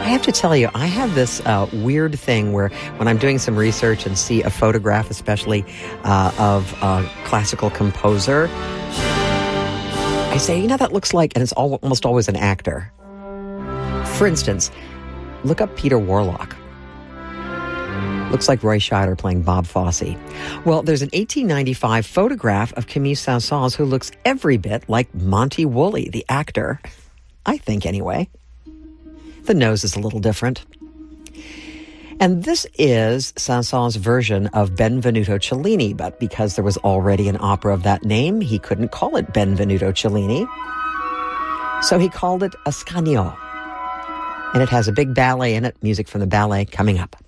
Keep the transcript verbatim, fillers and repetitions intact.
I have to tell you, I have this uh, weird thing where when I'm doing some research and see a photograph, especially uh, of a classical composer, I say, you know, that looks like, and it's all, almost always an actor. For instance, look up Peter Warlock. Looks like Roy Scheider playing Bob Fosse. Well, there's an eighteen ninety-five photograph of Camille Saint-Saëns who looks every bit like Monty Woolley, the actor. I think, anyway. The nose is a little different. And this is Saint-Saëns' version of Benvenuto Cellini, but because there was already an opera of that name, he couldn't call it Benvenuto Cellini. So he called it Ascanio. And it has a big ballet in it, music from the ballet coming up.